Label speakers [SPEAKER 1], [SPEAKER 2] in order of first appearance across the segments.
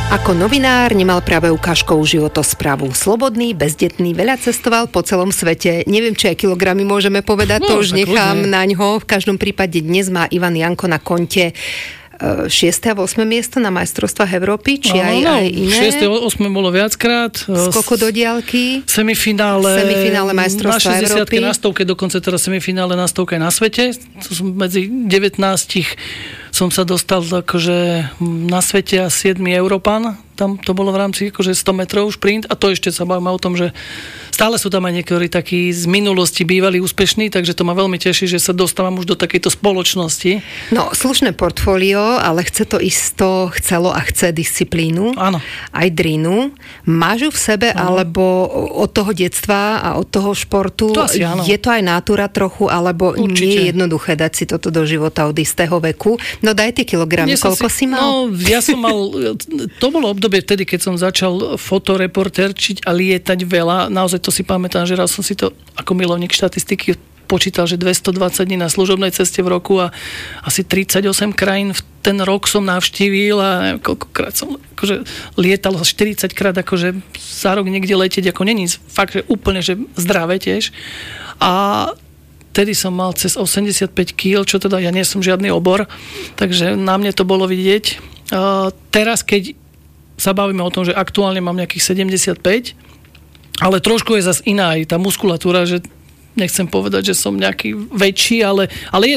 [SPEAKER 1] Ako novinár nemal práve ukážkovú životosprávu. Slobodný, bezdetný, veľa cestoval po celom svete. Neviem, či aj kilogramy môžeme povedať, to už nechám na ňo. V každom prípade dnes má Ivan Janko na konte 6. a 8. miesto na majstrovstvách Európy, či aj iné?
[SPEAKER 2] 6. a 8. bolo viackrát.
[SPEAKER 1] Skoku do diaľky.
[SPEAKER 2] Semifinále
[SPEAKER 1] majstrovstvá Európy.
[SPEAKER 2] Na 60-ke, dokonca teraz semifinále na 100-ke na svete. To som medzi 19 som sa dostal akože na svete a 7. Európan. Tam to bolo v rámci akože 100 metrov šprint a to ešte sa bavíme o tom, že stále sú tam aj niektorí takí z minulosti bývali úspešní, takže to ma veľmi teší, že sa dostávam už do takejto spoločnosti.
[SPEAKER 1] No, slušné portfólio, ale chcelo a chce disciplínu.
[SPEAKER 2] Áno.
[SPEAKER 1] Aj drínu. Máš ju v sebe, alebo od toho detstva a od toho športu?
[SPEAKER 2] To asi áno.
[SPEAKER 1] Je to aj natúra trochu, alebo
[SPEAKER 2] určite
[SPEAKER 1] nie je jednoduché dať si toto do života od istého veku? No daj tie kilogramy, koľko si mal?
[SPEAKER 2] No, ja som mal, to bolo obdobie vtedy, keď som začal fotoreporterčiť a lietať veľa. Naozaj to si pamätám, že raz som si to ako milovník štatistiky počítal, že 220 dní na služobnej ceste v roku a asi 38 krajín v ten rok som navštívil a neviem, koľkokrát som akože lietal 40 krát akože za rok niekde letieť, ako není fakt, že úplne, že zdravé tiež. A vtedy som mal cez 85 kg, čo teda ja nie som žiadny obor, takže na mne to bolo vidieť. Teraz, keď sa bavíme o tom, že aktuálne mám nejakých 75, ale trošku je zase iná aj tá muskulatúra, že nechcem povedať, že som nejaký väčší, ale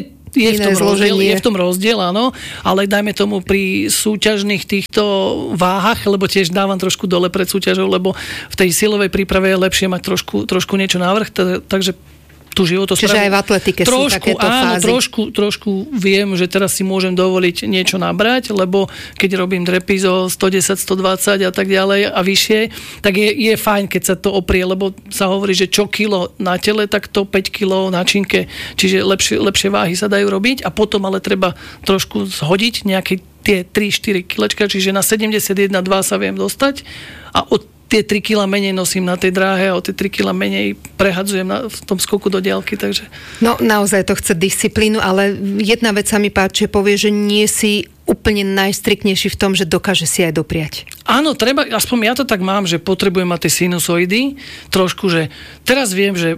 [SPEAKER 2] je v tom rozdiel, áno, ale dajme tomu pri súťažných týchto váhach, lebo tiež dávam trošku dole pred súťažou, lebo v tej silovej príprave je lepšie mať trošku niečo navrch, takže tú životosprávu.
[SPEAKER 1] Čiže aj v atletike sú takéto fázy.
[SPEAKER 2] Trošku viem, že teraz si môžem dovoliť niečo nabrať, lebo keď robím drepy zo 110, 120 a tak ďalej a vyššie, tak je fajn, keď sa to oprie, lebo sa hovorí, že čo kilo na tele, tak to 5 kilo na činke. Čiže lepšie váhy sa dajú robiť a potom ale treba trošku zhodiť nejaké tie 3-4 kilečka, čiže na 71,2 sa viem dostať a od tie 3 kg menej nosím na tej dráhe a o tie 3 kg menej prehadzujem v tom skoku do diaľky, takže... No,
[SPEAKER 1] naozaj to chce disciplínu, ale jedna vec sa mi páči, povie, že nie si úplne najstriktnejší v tom, že dokáže si aj dopriať.
[SPEAKER 2] Áno, treba, aspoň ja to tak mám, že potrebujem mať tie sinusoidy, trošku, že teraz viem, že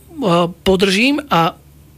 [SPEAKER 2] podržím a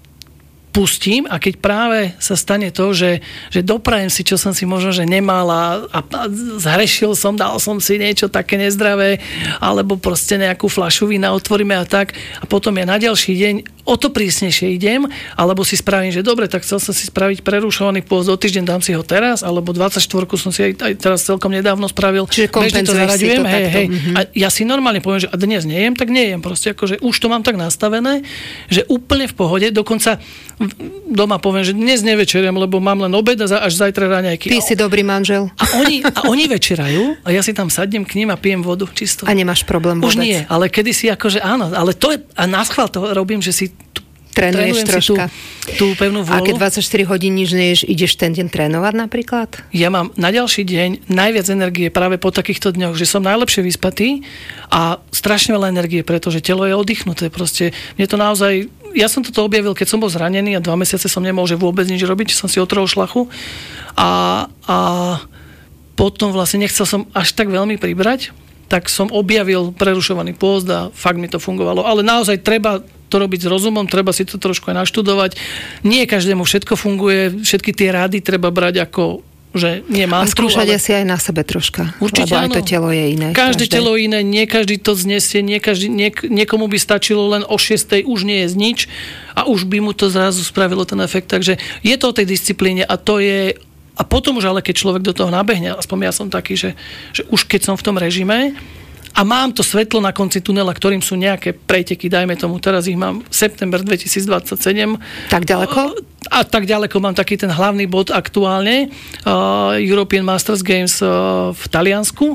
[SPEAKER 2] pustím a keď práve sa stane to, že doprajem si, čo som si možno, že nemal a zhrešil som, dal som si niečo také nezdravé, alebo proste nejakú fľašu vína otvoríme a tak a potom ja na ďalší deň o to prísnejšie idem, alebo si spravím, že dobre, tak chcel som si spraviť prerušovaný pôst o týždeň, dám si ho teraz, alebo 24 som si aj teraz celkom nedávno spravil.
[SPEAKER 1] Čiže kompenzuješ si to takto.
[SPEAKER 2] Hej. A ja si normálne poviem, že a dnes nejem, tak nejem. Proste akože už to mám tak nastavené, že úplne v pohode, dokonca doma poviem, že dnes nevečeriem, lebo mám len obed a až zajtra raňajky.
[SPEAKER 1] Ty si dobrý manžel.
[SPEAKER 2] A oni večerajú a ja si tam sadnem k nim a pijem vodu čisto.
[SPEAKER 1] A nemáš problém vôbec?
[SPEAKER 2] Už nie, ale kedysi akože áno, ale to je, a naschvál to robím, že si
[SPEAKER 1] trénuješ troška.
[SPEAKER 2] Tú pevnú vôľu.
[SPEAKER 1] A keď 24 hodín nič neješ, ideš ten deň trénovať napríklad?
[SPEAKER 2] Ja mám na ďalší deň najviac energie práve po takýchto dňoch, že som najlepšie vyspatý a strašne veľa energie, pretože telo je oddychnuté. Proste mne to naozaj... Ja som toto objavil, keď som bol zranený a 2 mesiace som nemohol že vôbec nič robiť, som si otrhol šlachu a potom vlastne nechcel som až tak veľmi pribrať, tak som objavil prerušovaný pôst a fakt mi to fungovalo. Ale naozaj treba to robiť s rozumom, treba si to trošku aj naštudovať. Nie každému všetko funguje, všetky tie rady treba brať ako, že nie mantru.
[SPEAKER 1] A skúšať asi aj na sebe troška.
[SPEAKER 2] Určite
[SPEAKER 1] lebo aj to telo je iné.
[SPEAKER 2] Každé telo iné, nie každý to znesie, niekomu by stačilo len o 6:00 už nie je nič a už by mu to zrazu spravilo ten efekt. Takže je to o tej disciplíne a to je... A potom už ale, keď človek do toho nabehne, aspoň ja som taký, že už keď som v tom režime a mám to svetlo na konci tunela, ktorým sú nejaké preteky, dajme tomu, teraz ich mám september 2027.
[SPEAKER 1] Tak ďaleko?
[SPEAKER 2] A tak ďaleko mám taký ten hlavný bod aktuálne, European Masters Games v Taliansku.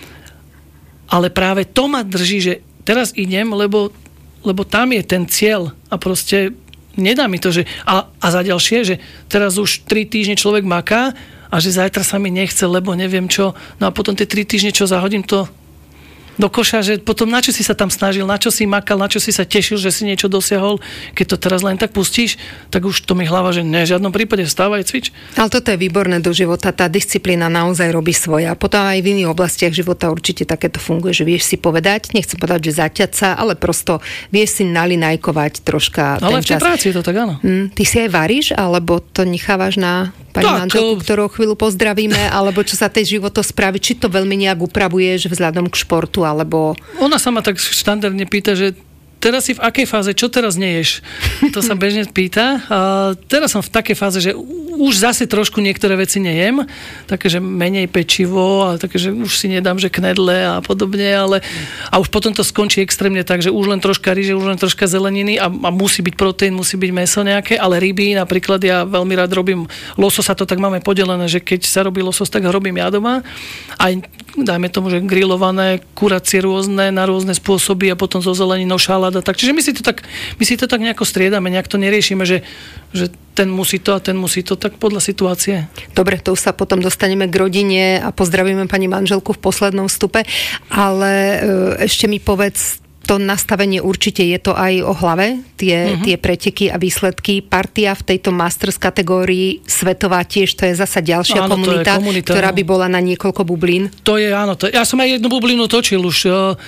[SPEAKER 2] Ale práve to ma drží, že teraz idem, lebo tam je ten cieľ a proste nedá mi to, že a za ďalšie, že teraz už 3 týždne človek maká a že zajtra sa mi nechce, lebo neviem čo. No a potom tie 3 týždne, čo zahodím, to do koša, že potom na čo si sa tam snažil, na čo si makal, na čo si sa tešil, že si niečo dosiahol, keď to teraz len tak pustíš, tak už to mi hlava, že ne, v žiadnom prípade vstávaj, cvič.
[SPEAKER 1] Ale toto je výborné do života, tá disciplína naozaj robí svoje a potom aj v iných oblastiach života určite takéto funguje, že vieš si povedať, nechcem povedať, že zaťať sa, ale prosto vieš si nalinajkovať troška
[SPEAKER 2] ale
[SPEAKER 1] ten čas.
[SPEAKER 2] Ale v tej práci je to tak, áno.
[SPEAKER 1] Ty si aj varíš, alebo to nechávaš na pani manželku, ktorú chvíľu pozdravíme, alebo čo sa tej životosprávy, či to veľmi nejak upravuješ vzhľadom k športu, alebo...
[SPEAKER 2] Ona sa ma tak štandardne pýta, že teraz si v akej fáze, čo teraz neješ? To sa bežne pýta. A teraz som v takej fáze, že už zase trošku niektoré veci nejem, také, že menej pečivo a také, že už si nedám, že knedle a podobne, ale a už potom to skončí extrémne tak, že už len troška ryže, už len troška zeleniny a musí byť proteín, musí byť mäso nejaké, ale ryby napríklad ja veľmi rád robím lososa, to tak máme podelené, že keď sa robí losos, tak ho robím ja doma. Aj dajme tomu, že grillované, kuracie rôzne, na rôzne spôsoby a potom zo zeleninou šaláda. Tak, čiže my si to tak nejako striedame, nejak to neriešime, že ten musí to a ten musí to, tak podľa situácie.
[SPEAKER 1] Dobre, to už sa potom dostaneme k rodine a pozdravíme pani manželku v poslednom vstupe, ale ešte mi povedz, to nastavenie určite je to aj o hlave, tie preteky a výsledky. Partia v tejto Masters kategórii svetová tiež, to je zasa ďalšia komunita, ktorá by bola na niekoľko bublín.
[SPEAKER 2] To je, áno. Ja som aj jednu bublinu točil už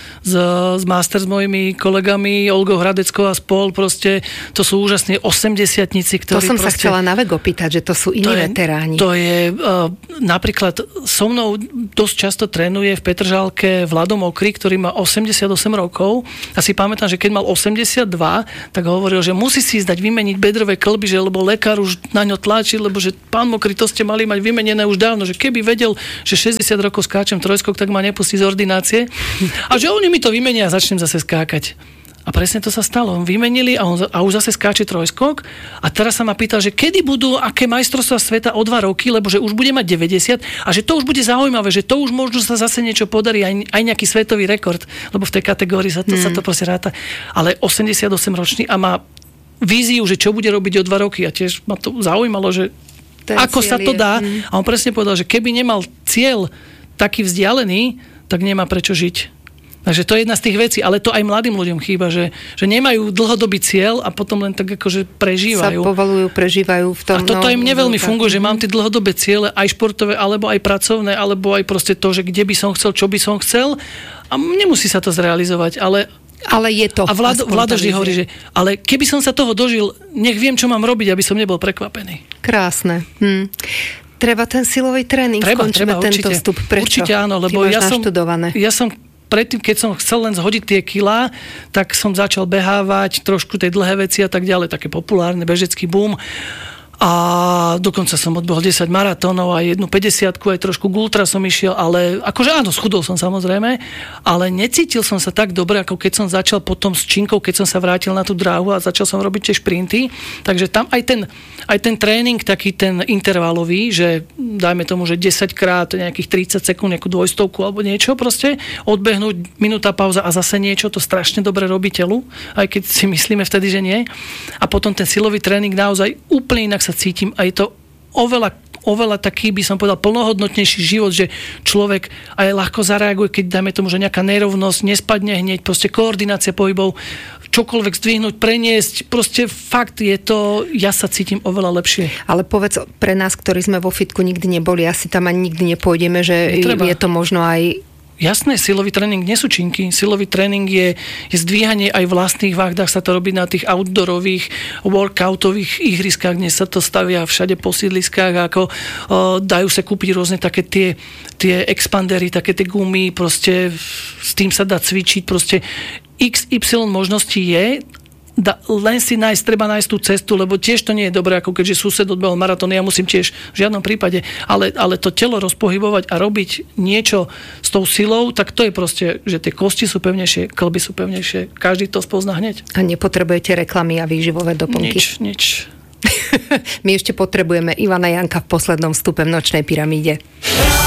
[SPEAKER 2] z Masters s mojimi kolegami, Olgou Hradeckou a spol, proste to sú úžasní 80-tníci, ktorí...
[SPEAKER 1] To som sa chcela na vek opýtať, že to sú iní veteráni.
[SPEAKER 2] To je napríklad so mnou dosť často trénuje v Petržalke Vlado Mokrý, ktorý má 88 rokov. A si pamätám, že keď mal 82, tak hovoril, že musí si ísť dať vymeniť bedrové kĺby, že lebo lekár už na ňo tlačí, lebo že pán Mokrý, to ste mali mať vymenené už dávno, že keby vedel, že 60 rokov skáčem trojskok, tak ma nepustí z ordinácie. A že oni mi to vymenia a začnem zase skákať. A presne to sa stalo. Vymenili a už zase skáče trojskok. A teraz sa ma pýtal, že kedy budú aké majstrovstvá sveta o 2 roky, lebo že už bude mať 90 a že to už bude zaujímavé, že to už možno sa zase niečo podarí, aj nejaký svetový rekord, lebo v tej kategórii sa to proste ráta. Ale 88 ročný a má víziu, že čo bude robiť o 2 roky. A tiež ma to zaujímalo, že ako sa to dá. A on presne povedal, že keby nemal cieľ taký vzdialený, tak nemá prečo žiť. Takže to je jedna z tých vecí, ale to aj mladým ľuďom chýba, že nemajú dlhodobý cieľ a potom len tak akože prežívajú.
[SPEAKER 1] Sa povalujú, prežívajú v tom.
[SPEAKER 2] A toto aj mne veľmi funguje, že mám tie dlhodobé ciele, aj športové, alebo aj pracovné, alebo aj proste to, že kde by som chcel, čo by som chcel a nemusí sa to zrealizovať, ale
[SPEAKER 1] je to.
[SPEAKER 2] A Vlado vždy hovorí, že ale keby som sa toho dožil, nech viem, čo mám robiť, aby som nebol prekvapený.
[SPEAKER 1] Krásne. Treba ten silový tréning, skončíme tento vstup. Prečo?
[SPEAKER 2] Určite áno, lebo ja som predtým, keď som chcel len zhodiť tie kilá, tak som začal behávať, trošku tej dlhé veci a tak ďalej, také populárne, bežecký boom. A dokonca som odbehol 10 maratónov a jednu 50-ku, aj trošku ultra som išiel, ale akože áno, schudol som samozrejme, ale necítil som sa tak dobre, ako keď som začal potom s činkou, keď som sa vrátil na tú dráhu a začal som robiť tie šprinty. Takže tam aj ten tréning, taký ten intervalový, že dajme tomu, že 10 krát nejakých 30 sekúnd, nejakú dvojstovku alebo niečo proste, odbehnúť, minúta pauza a zase niečo, to strašne dobre robí telu, aj keď si myslíme vtedy, že nie. A potom ten silový tréning naozaj úplne inak sa cítim a je to oveľa taký, by som povedal, plnohodnotnejší život, že človek aj ľahko zareaguje, keď dajme tomu, že nejaká nerovnosť nespadne hneď, proste koordinácia pohybov, čokoľvek zdvihnúť, preniesť, proste fakt je to, ja sa cítim oveľa lepšie.
[SPEAKER 1] Ale povedz pre nás, ktorí sme vo fitku nikdy neboli, asi tam ani nikdy nepôjdeme, že je to možno aj...
[SPEAKER 2] Jasné, silový tréning nie sú činky. Silový tréning je zdvíhanie aj vlastných váh, dá sa to robiť na tých outdoorových, workoutových ihriskách, dnes sa to stavia všade po sídliskách, ako dajú sa kúpiť rôzne také tie expandery, také tie gumy, proste s tým sa dá cvičiť, proste XY možností je, len si treba nájsť tú cestu, lebo tiež to nie je dobré, ako keďže sused odbehol maratón, ja musím tiež v žiadnom prípade, ale to telo rozpohybovať a robiť niečo s tou silou, tak to je proste, že tie kosti sú pevnejšie, kĺby sú pevnejšie, každý to spozná hneď.
[SPEAKER 1] A nepotrebujete reklamy a výživové doplnky?
[SPEAKER 2] Nič.
[SPEAKER 1] My ešte potrebujeme Ivana Janka v poslednom vstupe v Nočnej pyramíde.